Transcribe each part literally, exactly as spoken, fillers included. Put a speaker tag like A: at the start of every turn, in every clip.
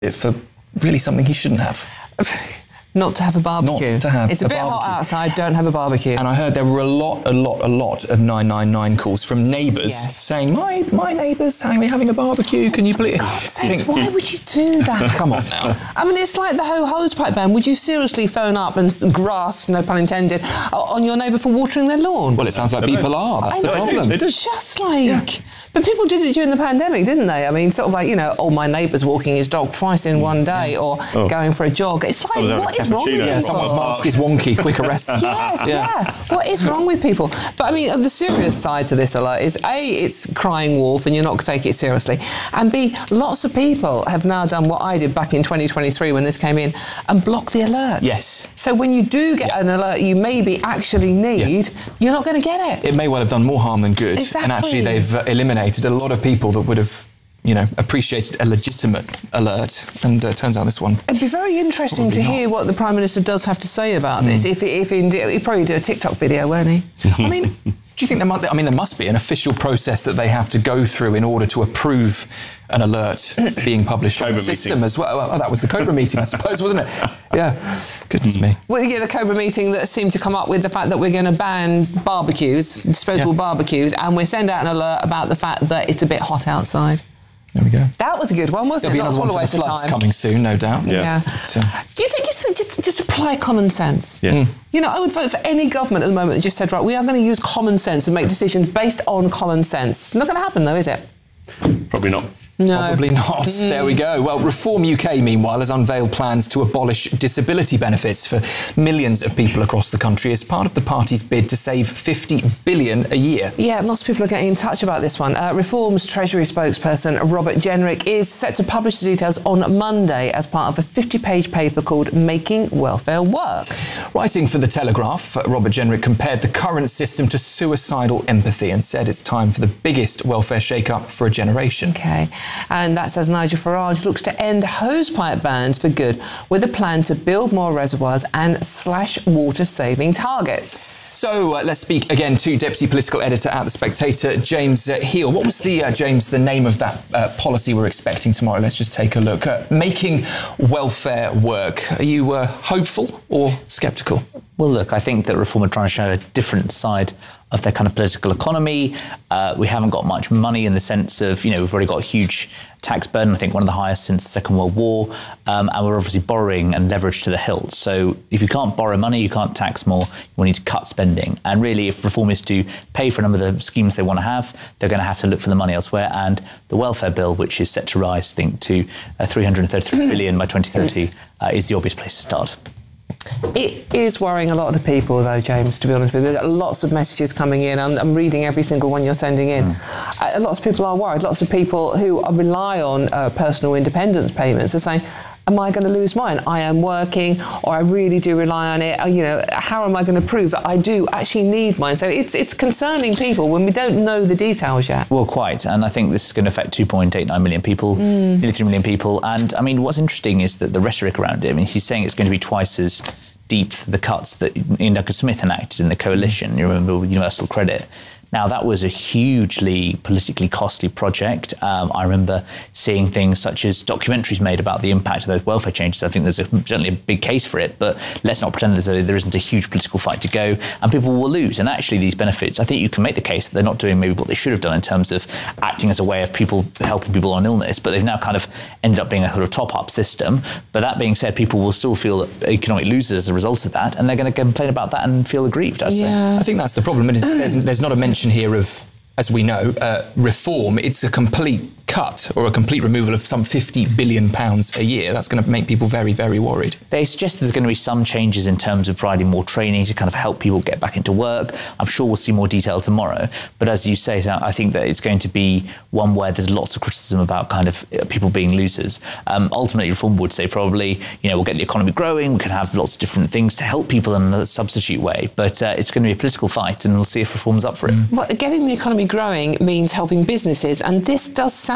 A: for really something he shouldn't have.
B: Not to have a barbecue.
A: Not to have
B: It's a,
A: a
B: bit
A: barbecue.
B: hot outside, don't have a barbecue.
A: And I heard there were a lot, a lot, a lot of nine nine nine calls from neighbours
B: Yes.
A: saying, my my neighbour's having, having a barbecue, can you please?
B: God's sakes, why would you do that?
A: Come on now.
B: I mean, it's like the whole hosepipe ban. Would you seriously phone up and grass, no pun intended, on your neighbour for watering their lawn?
A: Well, it sounds like people are. That's
B: I
A: the
B: know,
A: problem.
C: they do.
B: Just like... But people did it during the pandemic, didn't they? I mean, sort of like, you know, oh, my neighbour's walking his dog twice in one day, or
C: Oh.
B: going for a jog. It's like,
C: Someone's having
B: what
C: a
B: is wrong with
C: cappuccino.
B: you?
A: Yeah, someone's mask is wonky, quick arrest.
B: Yes, yeah. What is wrong with people? But I mean, the serious side to this alert is A, it's crying wolf and you're not going to take it seriously. And B, lots of people have now done what I did back in twenty twenty-three when this came in and block the alerts.
A: Yes.
B: So when you do get an alert you maybe actually need, you're not going to get it.
A: It may well have done more harm than good.
B: Exactly.
A: And actually they've uh, eliminated a lot of people that would have, you know, appreciated a legitimate alert. And uh, turns out this one...
B: It'd be very interesting to
A: Probably
B: hear what the Prime Minister does have to say about this. If, if indeed, he'd probably do a TikTok video, won't he?
A: I mean, do you think there might... I mean, there must be an official process that they have to go through in order to approve an alert being published on the
C: Cobra
A: system
C: meeting.
A: as well. Well, that was the Cobra meeting, I suppose, wasn't it? Yeah. Goodness me.
B: Well, yeah, the Cobra meeting that seemed to come up with the fact that we're going to ban barbecues, disposable
A: Yeah.
B: barbecues, and we send out an alert about the fact that it's a bit hot outside.
A: There we go.
B: That was a good one, wasn't
A: There'll be
B: it?
A: another
B: Not
A: one
B: all
A: for
B: a
A: the
B: waste of
A: floods
B: time.
A: coming soon, no doubt.
C: Yeah.
B: Yeah.
A: But, uh,
B: Do you think just, just just apply common sense?
C: Yeah.
B: You know, I would vote for any government at the moment that just said, right, we are going to use common sense and make decisions based on common sense. Not going to happen, though, is it?
C: Probably not.
B: No.
A: Probably not. There we go. Well, Reform U K, meanwhile, has unveiled plans to abolish disability benefits for millions of people across the country as part of the party's bid to save fifty billion pounds a year.
B: Yeah, lots of people are getting in touch about this one. Uh, Reform's Treasury spokesperson, Robert Jenrick, is set to publish the details on Monday as part of a fifty-page paper called Making Welfare Work.
A: Writing for The Telegraph, Robert Jenrick compared the current system to suicidal empathy and said it's time for the biggest welfare shake-up for a generation.
B: Okay, and that's as Nigel Farage looks to end hosepipe bans for good with a plan to build more reservoirs and slash water-saving targets.
A: So uh, let's speak again to Deputy Political Editor at The Spectator, James uh, Heal. What was the, uh, James, the name of that uh, policy we're expecting tomorrow? Let's just take a look. Uh, making welfare work. Are you uh, hopeful or sceptical?
D: Well, look, I think that Reform are trying to show a different side of their kind of political economy. Uh, we haven't got much money in the sense of, you know, we've already got a huge tax burden, I think one of the highest since the Second World War, um, and we're obviously borrowing and leveraged to the hilt. So if you can't borrow money, you can't tax more, you need to cut spending. And really, if Reform is to pay for a number of the schemes they want to have, they're going to have to look for the money elsewhere. And the welfare bill, which is set to rise, I think, to uh, three hundred thirty-three billion by twenty thirty, uh, is the obvious place to start.
B: It is worrying a lot of the people, though, James, to be honest with you. There's lots of messages coming in. I'm, I'm reading every single one you're sending in. Mm. Uh, lots of people are worried. Lots of people who rely on uh, personal independence payments are saying, am I going to lose mine? I am working, or I really do rely on it. Or, you know, how am I going to prove that I do actually need mine? So it's it's concerning people when we don't know the details yet.
D: Well, quite. And I think this is going to affect two point eight nine million people, mm. nearly three million people. And I mean, what's interesting is that the rhetoric around it, I mean, he's saying it's going to be twice as deep the cuts that Ian Duncan Smith enacted in the coalition. You remember universal credit. Now, that was a hugely politically costly project. Um, I remember seeing things such as documentaries made about the impact of those welfare changes. I think there's a, certainly a big case for it, but let's not pretend as though there isn't a huge political fight to go, and people will lose. And actually, these benefits, I think you can make the case that they're not doing maybe what they should have done in terms of acting as a way of people helping people on illness, but they've now kind of ended up being a sort of top-up system. But that being said, people will still feel economic losers as a result of that, and they're going to complain about that and feel aggrieved, I'd
B: yeah.
D: say.
A: I think that's the problem. There's, there's not a mention here of, as we know, uh, reform. It's a complete cut or a complete removal of some fifty billion pounds a year. That's going to make people very, very worried.
D: They suggest there's going to be some changes in terms of providing more training to kind of help people get back into work. I'm sure we'll see more detail tomorrow. But as you say, I think that it's going to be one where there's lots of criticism about kind of people being losers. Um, ultimately, Reform would say probably, you know, we'll get the economy growing, we can have lots of different things to help people in a substitute way. But uh, it's going to be a political fight, and we'll see if Reform's up for it.
B: Well, getting the economy growing means helping businesses, and this does sound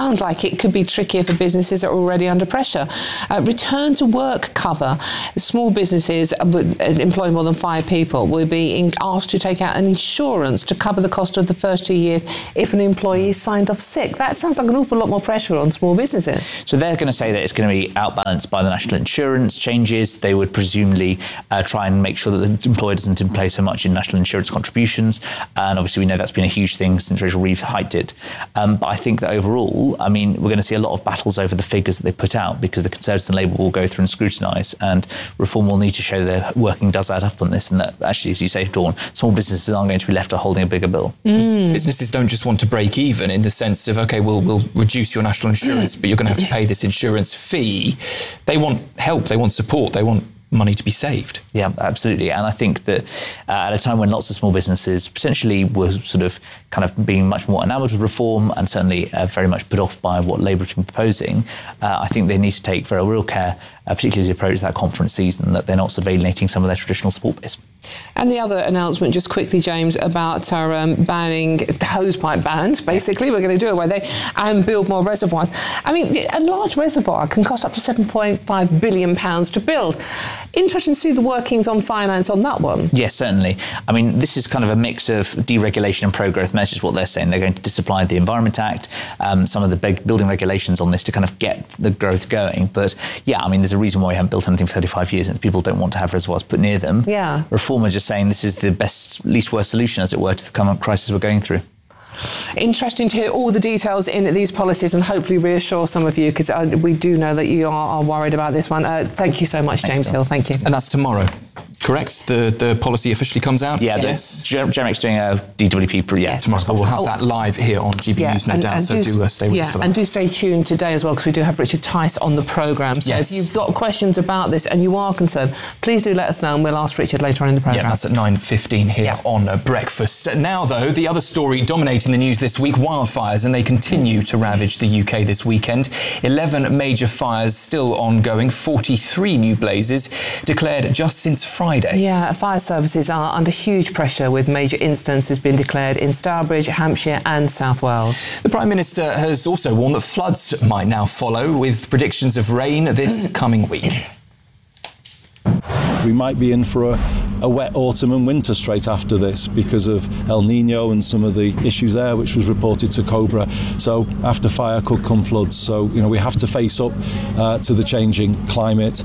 B: sound like it could be trickier for businesses that are already under pressure. Uh, return to work cover. Small businesses employ more than five people will be asked to take out an insurance to cover the cost of the first two years if an employee is signed off sick. That sounds like an awful lot more pressure on small businesses.
D: So they're going to say that it's going to be outbalanced by the national insurance changes. They would presumably uh, try and make sure that the employer doesn't pay so much in national insurance contributions. And obviously we know that's been a huge thing since Rachel Reeves hiked it. Um, but I think that overall, I mean, we're going to see a lot of battles over the figures that they put out because the Conservatives and Labour will go through and scrutinise, and Reform will need to show their working does add up on this, and that actually, as you say, Dawn, small businesses aren't going to be left holding a bigger bill.
A: Mm. Businesses don't just want to break even in the sense of, OK, we'll, we'll reduce your national insurance, but you're going to have to pay this insurance fee. They want help, they want support, they want money to be saved.
D: Yeah, absolutely. And I think that uh, at a time when lots of small businesses potentially were sort of kind of being much more enamoured with reform and certainly uh, very much put off by what Labour have been proposing, uh, I think they need to take very real care, uh, particularly as they approach that conference season, that they're not sort of alienating some of their traditional sport base.
B: And the other announcement, just quickly, James, about our um, banning the hosepipe bans. Basically, we're going to do away with it and build more reservoirs. I mean, a large reservoir can cost up to seven point five billion pounds to build. Interesting to see the workings on finance on that one.
D: Yes, certainly. I mean, this is kind of a mix of deregulation and pro-growth measures, what they're saying. They're going to disapply the Environment Act, um, some of the big building regulations on this to kind of get the growth going. But yeah, I mean, there's a reason why we haven't built anything for thirty-five years and people don't want to have reservoirs put near them.
B: Yeah.
D: Reform are just saying this is the best, least worst solution, as it were, to the current crisis we're going through.
B: Interesting to hear all the details in these policies and hopefully reassure some of you, because uh, we do know that you are, are worried about this one. Uh, thank you so much,
D: Thanks,
B: James
D: Bill.
B: Hill. Thank you.
A: And that's tomorrow, correct? The the policy officially comes out?
D: Yeah,
A: yes.
D: Jeremic's doing a D W P, yeah,
B: Yes.
A: Tomorrow. We'll have that live here on G B
B: Yeah,
A: News, no
B: and-
A: doubt,
B: and
A: so do uh, stay with
B: yeah,
A: us for that.
B: and do stay tuned today as well, because we do have Richard Tice on the programme. So
A: Yes.
B: if you've got questions about this and you are concerned, please do let us know and we'll ask Richard later on in the programme.
A: Yeah, that's at nine fifteen here
B: Yeah.
A: on uh, Breakfast. Now, though, the other story dominating the news this week, wildfires, and they continue to ravage the U K this weekend. eleven major fires still ongoing, forty-three new blazes declared just since Friday.
B: Yeah, fire services are under huge pressure with major instances being declared in Stourbridge, Hampshire and South Wales.
A: The Prime Minister has also warned that floods might now follow, with predictions of rain this coming week.
C: We might be in for a, a wet autumn and winter straight after this because of El Nino and some of the issues there, which was reported to Cobra. So after fire could come floods. So, you know, we have to face up uh, to the changing climate.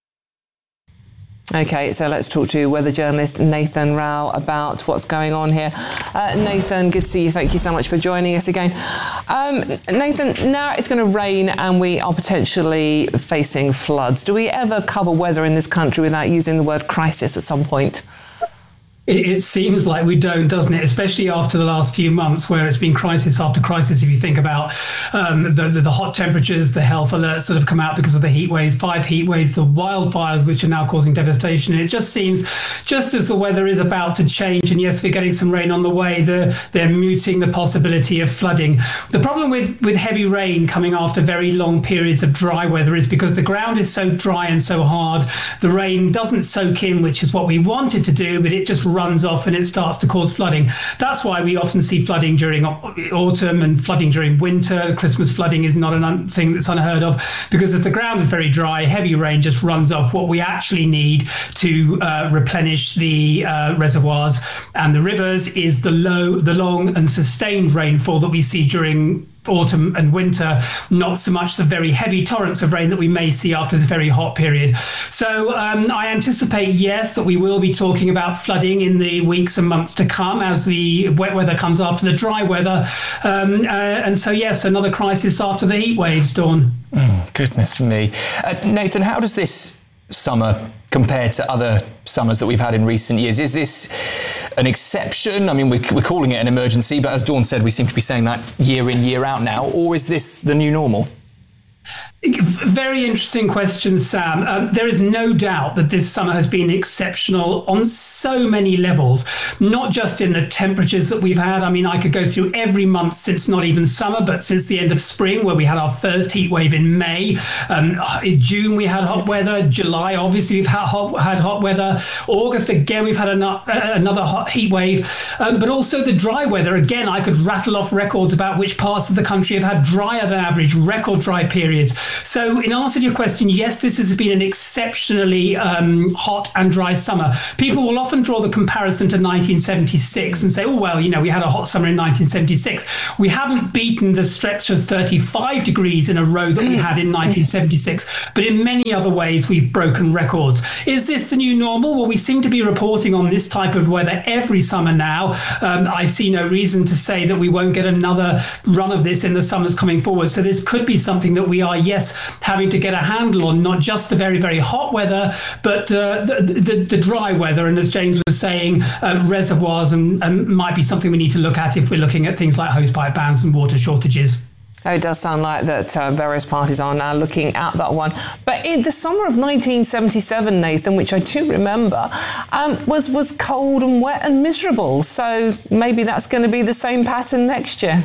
B: OK, so let's talk to weather journalist Nathan Rao about what's going on here. Uh, Nathan, good to see you. Thank you so much for joining us again. Um, Nathan, now it's going to rain and we are potentially facing floods. Do we ever cover weather in this country without using the word crisis at some point?
E: It, it seems like we don't, doesn't it? Especially after the last few months where it's been crisis after crisis. If you think about um, the, the, the hot temperatures, the health alerts that have come out because of the heat waves, five heat waves, the wildfires, which are now causing devastation. And it just seems, just as the weather is about to change, and yes, we're getting some rain on the way, the, they're muting the possibility of flooding. The problem with, with heavy rain coming after very long periods of dry weather is because the ground is so dry and so hard, the rain doesn't soak in, which is what we want it to do, but it just runs off and it starts to cause flooding. That's why we often see flooding during autumn and flooding during winter. Christmas flooding is not a un- thing that's unheard of, because if the ground is very dry, heavy rain just runs off what we actually need to uh, replenish the uh, reservoirs and the rivers is the low, the long and sustained rainfall that we see during autumn and winter, not so much the very heavy torrents of rain that we may see after this very hot period. So um, I anticipate, yes, that we will be talking about flooding in the weeks and months to come as the wet weather comes after the dry weather. Um, uh, and so, yes, another crisis after the heat waves, Dawn.
A: Oh, goodness me. Uh, Nathan, how does this summer compare to other summers that we've had in recent years? Is this an exception? I mean, we're, we're calling it an emergency, but as Dawn said, we seem to be saying that year in, year out now. Or is this the new normal?
E: Very interesting question, Sam. Um, there is no doubt that this summer has been exceptional on so many levels, not just in the temperatures that we've had. I mean, I could go through every month since not even summer, but since the end of spring, where we had our first heat wave in May. Um, in June, we had hot weather. July, obviously, we've had hot, had hot weather. August, again, we've had an, uh, another hot heat wave. Um, but also the dry weather. Again, I could rattle off records about which parts of the country have had drier than average, record dry periods. So in answer to your question, yes, this has been an exceptionally um, hot and dry summer. People will often draw the comparison to nineteen seventy-six and say, oh, well, you know, we had a hot summer in nineteen seventy-six. We haven't beaten the stretch of thirty-five degrees in a row that we had in nineteen seventy-six, but in many other ways, we've broken records. Is this the new normal? Well, we seem to be reporting on this type of weather every summer now. Um, I see no reason to say that we won't get another run of this in the summers coming forward. So this could be something that we are, yes, having to get a handle on, not just the very, very hot weather, but uh, the, the, the dry weather. And as James was saying, uh, reservoirs and, and might be something we need to look at if we're looking at things like hosepipe bans and water shortages.
B: Oh, it does sound like that uh, various parties are now looking at that one. But in the summer of nineteen seventy-seven, Nathan, which I do remember, um, was, was cold and wet and miserable. So maybe that's going to be the same pattern next year.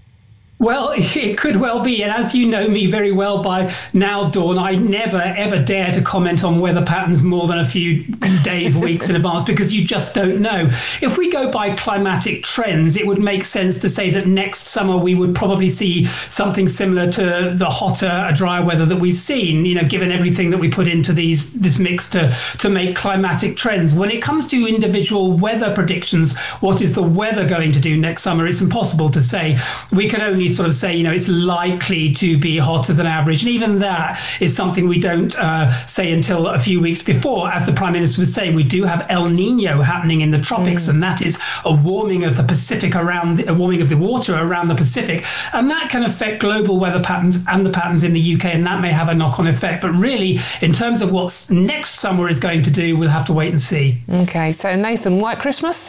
E: Well, it could well be. And as you know me very well by now, Dawn, I never, ever dare to comment on weather patterns more than a few days, weeks in advance, because you just don't know. If we go by climatic trends, it would make sense to say that next summer we would probably see something similar to the hotter, drier weather that we've seen, you know, given everything that we put into these this mix to, to make climatic trends. When it comes to individual weather predictions, what is the weather going to do next summer? It's impossible to say. We can only sort of say, you know, it's likely to be hotter than average. And even that is something we don't uh, say until a few weeks before. As the Prime Minister was saying, we do have El Nino happening in the tropics, mm. and that is a warming of the Pacific around, the, a warming of the water around the Pacific. And that can affect global weather patterns and the patterns in the U K, and that may have a knock-on effect. But really, in terms of what next summer is going to do, we'll have to wait and see.
B: OK, so Nathan, White Christmas?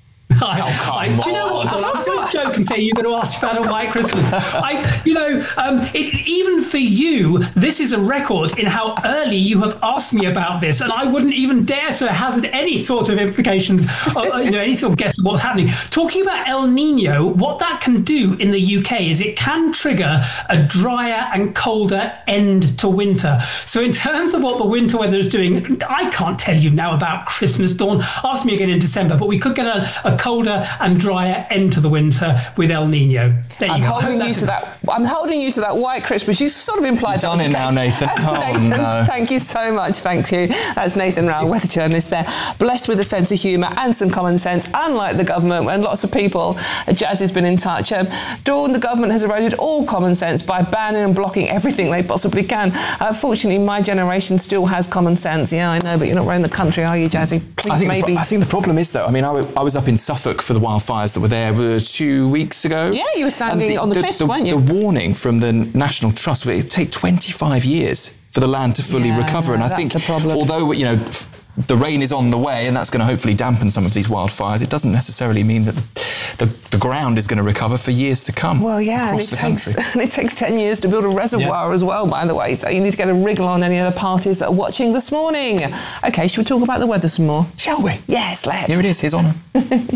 E: I,
A: oh,
E: I, do you know what, Don? I was going to joke and say you're going to ask about a White Christmas. I, you know, um, it, even for you, this is a record in how early you have asked me about this, and I wouldn't even dare to hazard any sort of implications, or, you know, any sort of guess of what's happening. Talking about El Nino, what that can do in the U K is it can trigger a drier and colder end to winter. So in terms of what the winter weather is doing, I can't tell you now about Christmas, Dawn. Ask me again in December, but we could get a, a colder and drier end to the winter with El Nino. There you
B: I'm
E: go.
B: holding you to that. I'm holding you to that White Christmas. You sort of implied.
A: You've done it now, Nathan. Oh
B: Nathan,
A: no!
B: Thank you so much. Thank you. That's Nathan Rowell, weather journalist there, blessed with a sense of humour and some common sense. Unlike the government, when lots of people, Jazz has been in touch. Um, Dawn, the government has eroded all common sense by banning and blocking everything they possibly can. Uh, fortunately, my generation still has common sense. Yeah, I know, but you're not running the country, are you, Jazzy? Please,
A: I think
B: maybe.
A: The, I think the problem is, though, I mean, I, w- I was up in Suffolk for the wildfires that were there uh, two weeks ago.
B: Yeah, you were standing
A: the,
B: on the,
A: the
B: cliffs,
A: the,
B: weren't you?
A: The warning from the National Trust, it would take twenty-five years for the land to fully
B: yeah,
A: recover.
B: No,
A: and I
B: that's
A: think,
B: the problem.
A: although, you know, f- the rain is on the way and that's going to hopefully dampen some of these wildfires, it doesn't necessarily mean that the, the, the ground is going to recover for years to come.
B: Well, yeah, and it,
A: the
B: takes,
A: country.
B: and it takes ten years to build a reservoir
A: yeah.
B: as well, by the way. So you need to get a wriggle on any of the parties that are watching this morning. OK, should we talk about the weather some more?
A: Shall we?
B: Yes, let's.
A: Here it is, his honour.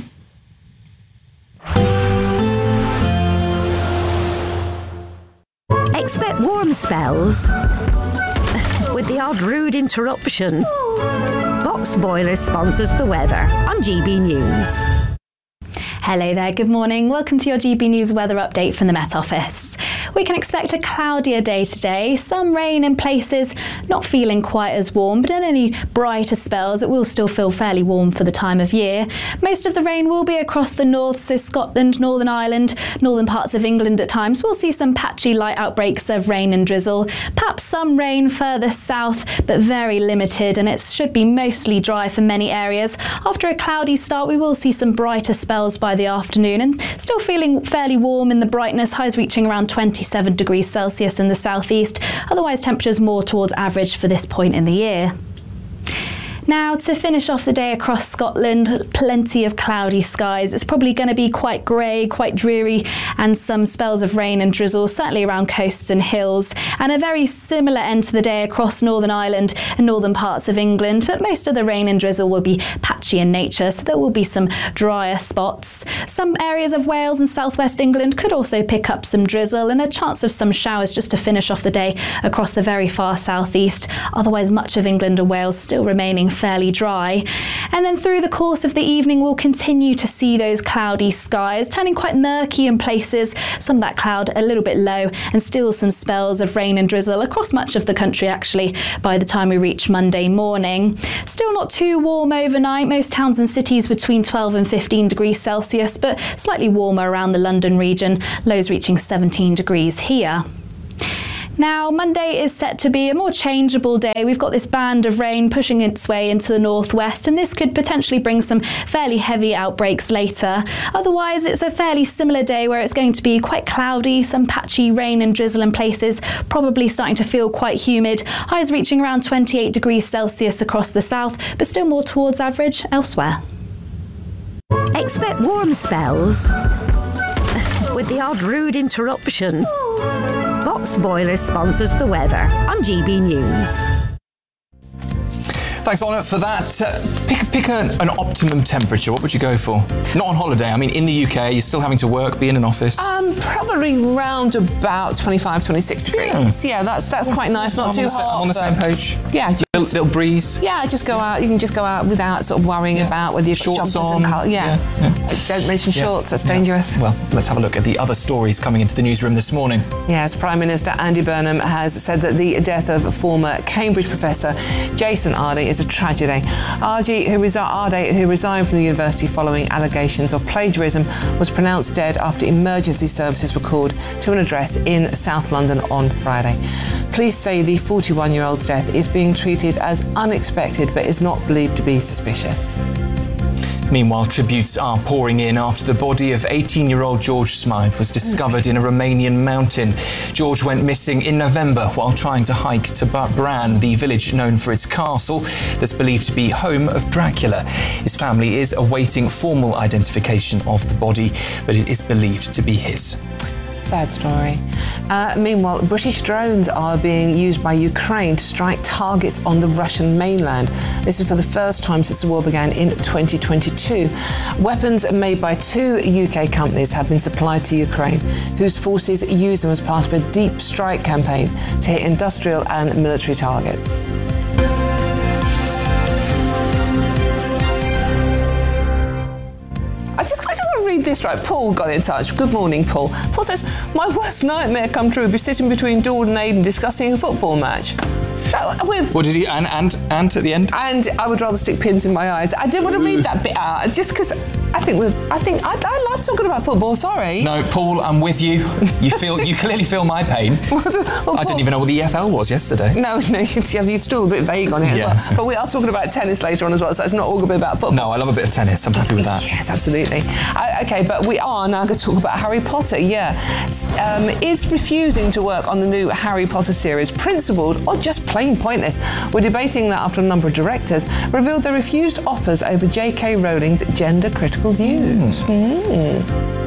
F: Expect warm spells with the odd rude interruption. Box Boilers sponsors the weather on G B News.
G: Hello there, good morning. Welcome to your G B News weather update from the Met Office. We can expect a cloudier day today, some rain in places, not feeling quite as warm, but in any brighter spells it will still feel fairly warm for the time of year. Most of the rain will be across the north, so Scotland, Northern Ireland, northern parts of England at times. We'll see some patchy light outbreaks of rain and drizzle, perhaps some rain further south, but very limited, and it should be mostly dry for many areas. After a cloudy start, we will see some brighter spells by the afternoon, and still feeling fairly warm in the brightness, highs reaching around twenty-seven degrees Celsius in the southeast, otherwise temperatures more towards average for this point in the year. Now, to finish off the day across Scotland, plenty of cloudy skies. It's probably going to be quite grey, quite dreary, and some spells of rain and drizzle, certainly around coasts and hills. And a very similar end to the day across Northern Ireland and northern parts of England, but most of the rain and drizzle will be patchy in nature, so there will be some drier spots. Some areas of Wales and southwest England could also pick up some drizzle, and a chance of some showers just to finish off the day across the very far southeast. Otherwise, much of England and Wales still remaining fairly dry. And then through the course of the evening, we'll continue to see those cloudy skies turning quite murky in places, some of that cloud a little bit low, and still some spells of rain and drizzle across much of the country actually by the time we reach Monday morning. Still not too warm overnight, most towns and cities between twelve and fifteen degrees Celsius, but slightly warmer around the London region, lows reaching seventeen degrees here. Now, Monday is set to be a more changeable day. We've got this band of rain pushing its way into the northwest, and this could potentially bring some fairly heavy outbreaks later. Otherwise, it's a fairly similar day where it's going to be quite cloudy, some patchy rain and drizzle in places, probably starting to feel quite humid. Highs reaching around twenty-eight degrees Celsius across the south, but still more towards average elsewhere.
F: Expect warm spells with the odd rude interruption. Box Boilers sponsors the weather on G B News.
A: Thanks, Honor, for that. Uh, pick pick an, an optimum temperature. What would you go for? Not on holiday. I mean, in the U K, you're still having to work, be in an office.
B: Um, probably round about twenty-five, twenty-six degrees. Yeah, yeah that's that's quite nice. Not
A: I'm
B: too
A: on the,
B: hot.
A: I'm on the same page.
B: Yeah, just,
A: little, little breeze.
B: Yeah, just go out. You can just go out without sort of worrying
A: Yeah.
B: about whether you've got
A: Shorts
B: jumpers
A: on.
B: and colour. Yeah.
A: Yeah, yeah.
B: Don't mention
A: Yeah.
B: shorts. That's
A: Yeah.
B: dangerous.
A: Well, let's have a look at the other stories coming into the newsroom this morning.
B: Yes, Prime Minister Andy Burnham has said that the death of former Cambridge professor Jason Ardey is a tragedy. Ardey, who, resi- Ardey, who resigned from the university following allegations of plagiarism, was pronounced dead after emergency services were called to an address in South London on Friday. Police say the forty-one-year-old's death is being treated as unexpected but is not believed to be suspicious.
A: Meanwhile, tributes are pouring in after the body of eighteen-year-old George Smythe was discovered in a Romanian mountain. George went missing in November while trying to hike to Bran, the village known for its castle that's believed to be home of Dracula. His family is awaiting formal identification of the body, but it is believed to be his.
B: Sad story. Uh, meanwhile, British drones are being used by Ukraine to strike targets on the Russian mainland. This is for the first time since the war began in twenty twenty-two. Weapons made by two U K companies have been supplied to Ukraine, whose forces use them as part of a deep strike campaign to hit industrial and military targets. I just, I just want to read this, right? Paul got in touch. Good morning, Paul. Paul says, my worst nightmare come true, be sitting between Dawn and Aidan discussing a football match. That, we're,
A: What did he, and, and, and at the end?
B: and I would rather stick pins in my eyes. I didn't want to read that bit out, just because I think we're, I think, I, I love talking about football, sorry.
A: No, Paul, I'm with you. You feel, you clearly feel my pain.
B: Well,
A: I
B: Paul-
A: didn't even know what the E F L was yesterday.
B: No, no, you're still a bit vague on it as
A: Yeah.
B: well. But we are talking about tennis later on as well, so it's not all going to be about football.
A: No, I love a bit of tennis. I'm happy with that.
B: Yes, absolutely. Uh, okay, but we are now going to talk about Harry Potter. Yeah, um, is refusing to work on the new Harry Potter series principled or just plain pointless? We're debating that after a number of directors revealed they refused offers over J K Rowling's gender-critical views. Mm.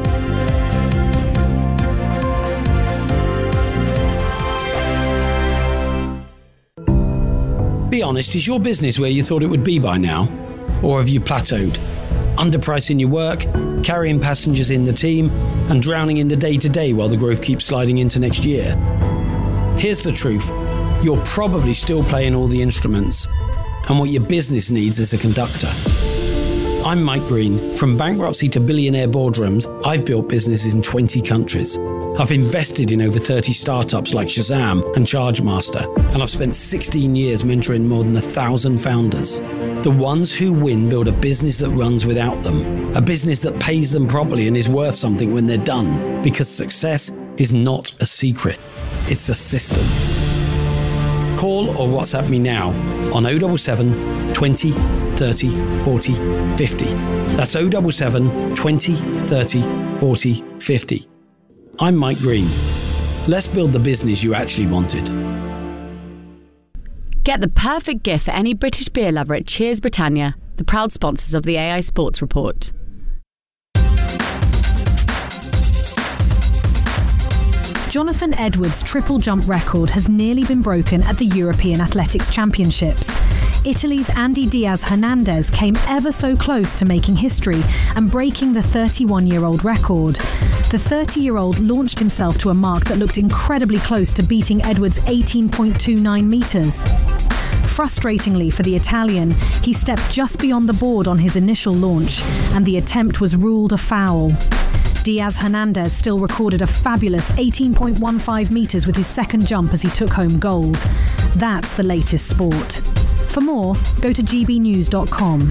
H: Be honest, is your business where you thought it would be by now? Or have you plateaued? Underpricing your work, carrying passengers in the team, and drowning in the day-to-day while the growth keeps sliding into next year? Here's the truth. You're probably still playing all the instruments, and what your business needs is a conductor. I'm Mike Green. From bankruptcy to billionaire boardrooms, I've built businesses in twenty countries. I've invested in over thirty startups like Shazam and Chargemaster, and I've spent sixteen years mentoring more than a thousand founders. The ones who win build a business that runs without them, a business that pays them properly and is worth something when they're done, because success is not a secret, it's a system. Call or WhatsApp me now on oh seven seven, twenty, thirty, forty, fifty. That's oh seven seven, twenty, thirty, forty, fifty. I'm Mike Green. Let's build the business you actually wanted.
I: Get the perfect gift for any British beer lover at Cheers Britannia, the proud sponsors of the A I Sports Report.
J: Jonathan Edwards' triple jump record has nearly been broken at the European Athletics Championships. Italy's Andy Diaz Hernandez came ever so close to making history and breaking the thirty-one-year-old record. The thirty-year-old launched himself to a mark that looked incredibly close to beating Edwards' eighteen point two nine metres. Frustratingly for the Italian, he stepped just beyond the board on his initial launch, and the attempt was ruled a foul. Diaz Hernandez still recorded a fabulous eighteen point one five metres with his second jump as he took home gold. That's the latest sport. For more, go to g b news dot com.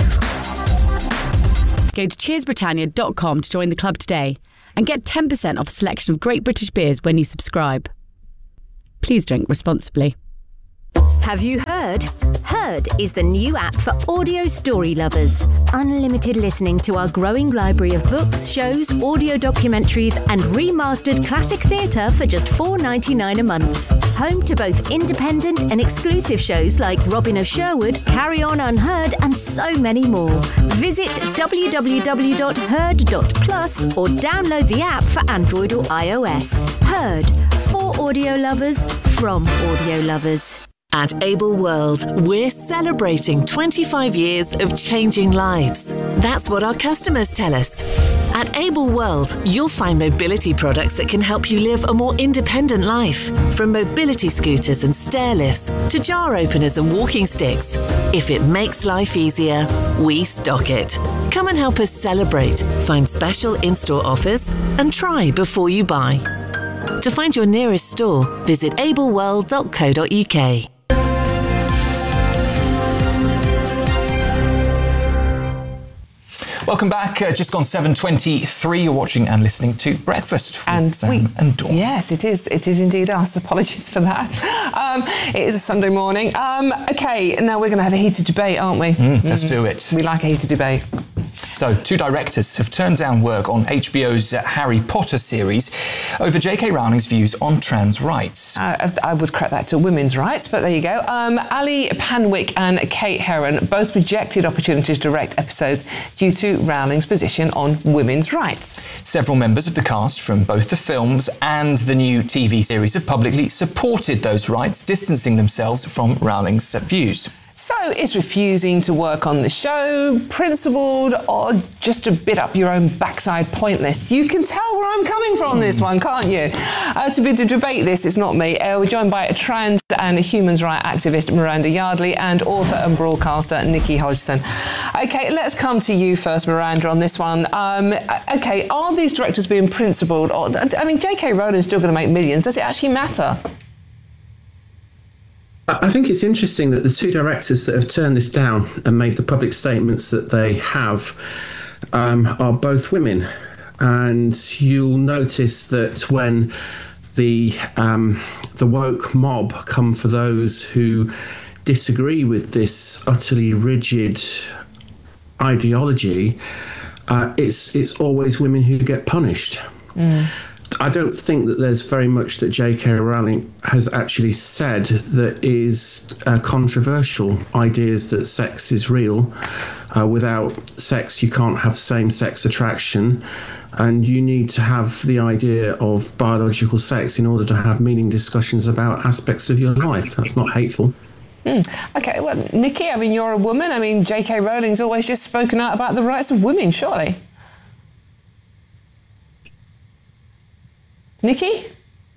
I: Go to cheers britannia dot com to join the club today and get ten percent off a selection of great British beers when you subscribe. Please drink responsibly.
F: Have you heard? Heard is the new app for audio story lovers. Unlimited listening to our growing library of books, shows, audio documentaries and remastered classic theatre for just four dollars ninety-nine a month. Home to both independent and exclusive shows like Robin of Sherwood, Carry On Unheard and so many more. Visit w w w dot heard dot plus or download the app for Android or iOS. Heard, for audio lovers, from audio lovers.
K: At Able World, we're celebrating twenty-five years of changing lives. That's what our customers tell us. At Able World, you'll find mobility products that can help you live a more independent life. From mobility scooters and stair lifts to jar openers and walking sticks. If it makes life easier, we stock it. Come and help us celebrate, find special in-store offers and try before you buy. To find your nearest store, visit able world dot co dot u k.
A: Welcome back. Uh, just gone seven twenty-three. You're watching and listening to Breakfast with
B: and
A: Sam
B: we,
A: and Dawn.
B: Yes, it is. It is indeed us. Apologies for that. Um, it is a Sunday morning. Um, okay, now we're going to have a heated debate, aren't we?
A: Mm, let's mm. do it.
B: We like a heated debate.
A: So, two directors have turned down work on H B O's uh, Harry Potter series over J K Rowling's views on trans rights.
B: Uh, I would correct that to women's rights, but there you go. Um, Ali Panwick and Kate Herron both rejected opportunities to direct episodes due to Rowling's position on women's rights.
A: Several members of the cast from both the films and the new T V series have publicly supported those rights, distancing themselves from Rowling's views.
B: So, is refusing to work on the show principled or just a bit up your own backside pointless? You can tell where I'm coming from mm. this one, can't you? Uh, to, be, to debate this, it's not me. Uh, we're joined by a trans and a human rights activist, Miranda Yardley, and author and broadcaster, Nikki Hodgson. OK, let's come to you first, Miranda, on this one. Um, OK, are these directors being principled? Or, I mean, J K Rowling's still going to make millions. Does it actually matter?
L: I think it's interesting that the two directors that have turned this down and made the public statements that they have um, are both women. And you'll notice that when the um, the woke mob come for those who disagree with this utterly rigid ideology, uh, it's it's always women who get punished. Mm. I don't think that there's very much that J K Rowling has actually said that is uh, controversial. Ideas that sex is real. Uh, without sex, you can't have same-sex attraction. And you need to have the idea of biological sex in order to have meaning discussions about aspects of your life. That's not hateful.
B: Mm. OK, well, Nikki, I mean, you're a woman. I mean, J K Rowling's always just spoken out about the rights of women, surely. Nikki?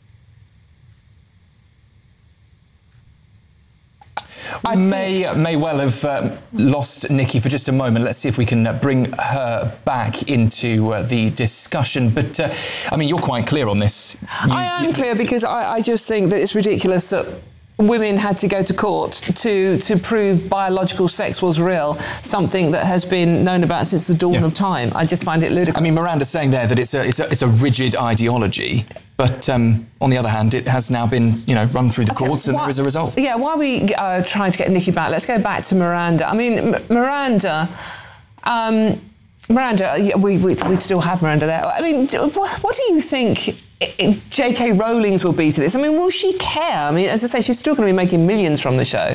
A: I may may well have uh, lost Nikki for just a moment. Let's see if we can uh, bring her back into uh, the discussion. But, uh, I mean, you're quite clear on this. You,
B: I am you... clear because I, I just think that it's ridiculous that women had to go to court to to prove biological sex was real, something that has been known about since the dawn yeah. of time. I just find it ludicrous.
A: I mean, Miranda's saying there that it's a it's a, it's a rigid ideology, but um, on the other hand, it has now been, you know, run through the okay, courts and why, there is a result.
B: Yeah, while we uh, try to get Nikki back, let's go back to Miranda. I mean, M- Miranda, um, Miranda, we, we, we still have Miranda there. I mean, what, what do you think J K Rowling's will be to this? I mean, will she care? I mean, as I say, she's still going to be making millions from the show.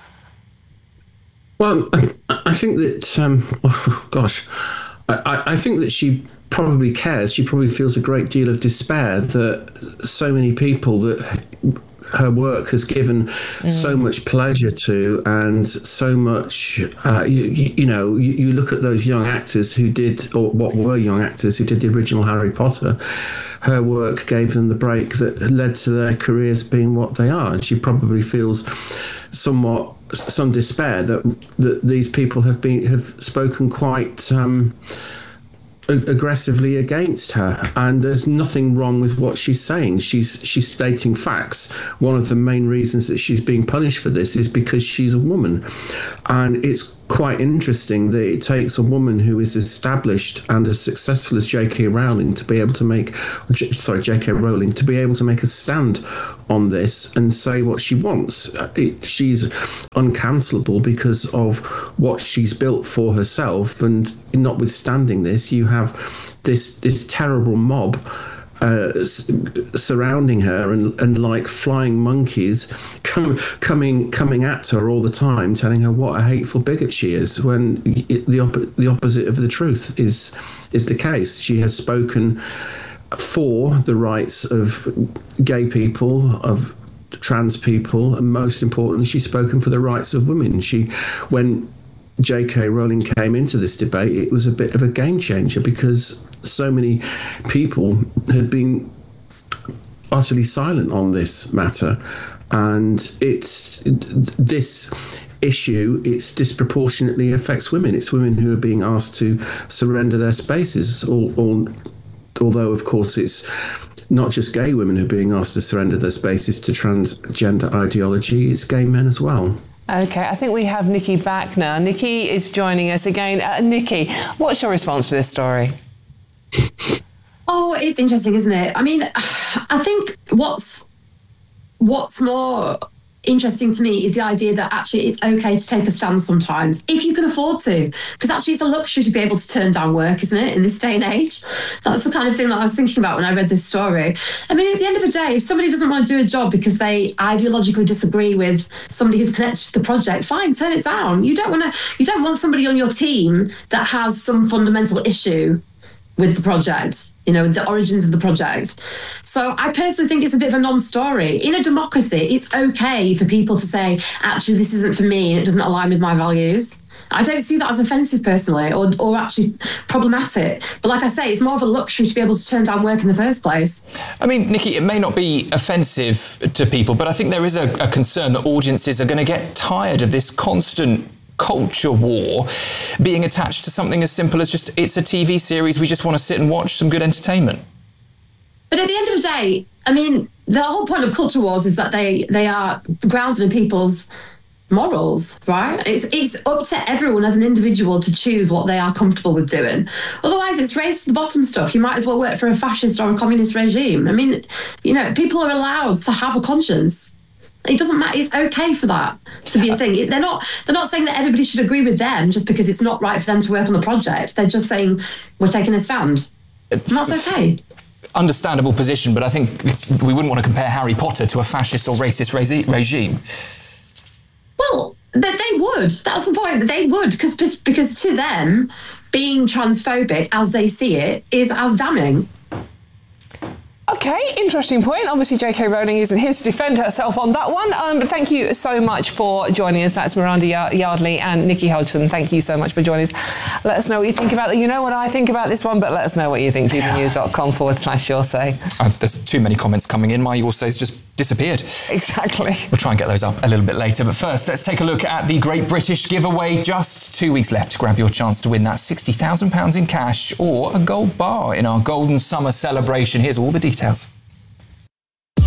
L: Well, I think that, um, oh, gosh, I, I think that she probably cares. She probably feels a great deal of despair that so many people that her work has given mm. so much pleasure to, and so much, uh, you, you know, you, you look at those young actors who did, or what were young actors who did the original Harry Potter. Her work gave them the break that led to their careers being what they are. And she probably feels somewhat, some despair that that these people have been have spoken quite um, aggressively against her, and there's nothing wrong with what she's saying. She's she's stating facts. One of the main reasons that she's being punished for this is because she's a woman, and it's quite interesting that it takes a woman who is established and as successful as J K Rowling to be able to make, sorry, J K Rowling to be able to make a stand on this and say what she wants. It, she's uncancelable because of what she's built for herself, and notwithstanding this, you have this this terrible mob Uh, s- surrounding her and, and like flying monkeys com- coming coming at her all the time, telling her what a hateful bigot she is, when it, the op- the opposite of the truth is is the case. She has spoken for the rights of gay people, of trans people, and most importantly, she's spoken for the rights of women. She, when J K Rowling came into this debate, it was a bit of a game changer because so many people had been utterly silent on this matter, and it's this issue, it's disproportionately affects women. It's women who are being asked to surrender their spaces, all, all, although of course it's not just gay women who are being asked to surrender their spaces to transgender ideology, it's gay men as well.
B: Okay, I think we have Nikki back now. Nikki is joining us again. Uh, Nikki, what's your response to this story?
M: Oh, it's interesting, isn't it? I mean, I think what's what's more interesting to me is the idea that actually it's okay to take a stand sometimes if you can afford to, because actually it's a luxury to be able to turn down work, isn't it, in this day and age? That's the kind of thing that I was thinking about when I read this story. I mean, at the end of the day, if somebody doesn't want to do a job because they ideologically disagree with somebody who's connected to the project, fine, turn it down. You don't want to you don't want somebody on your team that has some fundamental issue with the project, you know, the origins of the project. So I personally think it's a bit of a non-story. In a democracy, it's okay for people to say, actually, this isn't for me and it doesn't align with my values. I don't see that as offensive personally, or, or actually problematic. But like I say, it's more of a luxury to be able to turn down work in the first place.
A: I mean, Nikki, it may not be offensive to people, but I think there is a, a concern that audiences are going to get tired of this constant culture war being attached to something as simple as just, it's a T V series, we just want to sit and watch some good entertainment.
M: But at the end of the day, I mean, the whole point of culture wars is that they they are grounded in people's morals, right? It's it's up to everyone as an individual to choose what they are comfortable with doing. Otherwise, it's raised to the bottom stuff. You might as well work for a fascist or a communist regime. I mean, you know, people are allowed to have a conscience. It doesn't matter. It's okay for that to be a thing. They're not. They're not saying that everybody should agree with them just because it's not right for them to work on the project. They're just saying we're taking a stand. And that's okay.
A: Understandable position, but I think we wouldn't want to compare Harry Potter to a fascist or racist regi- regime.
M: Well, they, they would. That's the point. They would, because because to them, being transphobic as they see it is as damning.
B: Okay, interesting point. Obviously, J K Rowling isn't here to defend herself on that one. Um, but thank you so much for joining us. That's Miranda Yardley and Nikki Hodgson. Thank you so much for joining us. Let us know what you think about it. You know what I think about this one, but let us know what you think. tvnews.com forward slash your say.
A: Uh, there's too many comments coming in. My your say's just disappeared.
B: Exactly.
A: We'll try and get those up a little bit later. But first, let's take a look at the Great British Giveaway. Just two weeks left to grab your chance to win that sixty thousand pounds in cash or a gold bar in our Golden Summer celebration. Here's all the details.
N: Welcome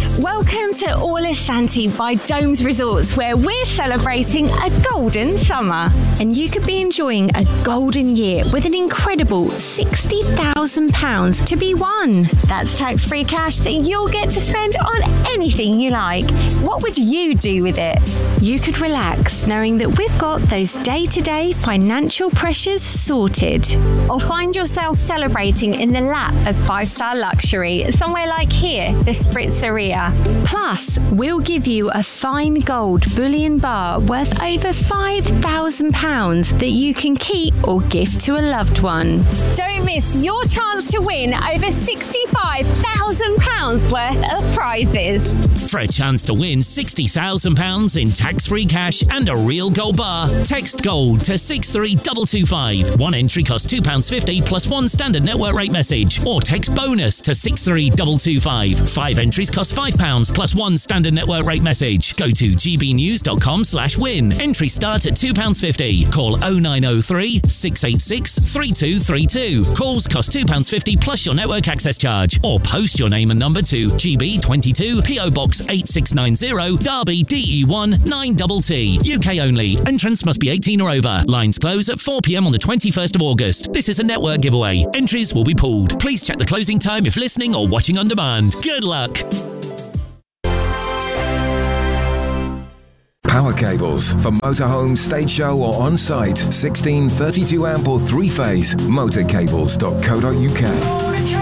N: Welcome to Orla Santi by Domes Resorts, where we're celebrating a golden summer. And you could be enjoying a golden year with an incredible sixty thousand pounds to be won. That's tax-free cash that you'll get to spend on anything you like. What would you do with it? You could relax knowing that we've got those day-to-day financial pressures sorted. Or find yourself celebrating in the lap of five-star luxury, somewhere like here, the Spritzeria. Plus, we'll give you a fine gold bullion bar worth over five thousand pounds that you can keep or gift to a loved one. Don't miss your chance to win over sixty-five thousand pounds worth of prizes.
O: For a chance to win sixty thousand pounds in tax-free cash and a real gold bar, text GOLD to six three two two five. One entry costs two pounds fifty plus one standard network rate message. Or text BONUS to six three two two five. Five entries cost five pounds plus one standard network rate message. Go to gbnews.com slash win. Entry start at two pounds fifty. Call oh nine oh three, six eight six, three two three two. Calls cost two pounds fifty plus your network access charge. Or post your name and number to G B twenty-two, P O Box eight six nine zero, Derby D E one nine T T. U K only. Entrance must be eighteen or over. Lines close at four p.m. on the twenty-first of August. This is a network giveaway. Entries will be pooled. Please check the closing time if listening or watching on demand. Good luck.
P: Power cables for motorhome, stage show or on-site. sixteen, thirty-two amp or three-phase. motorcables dot co dot uk.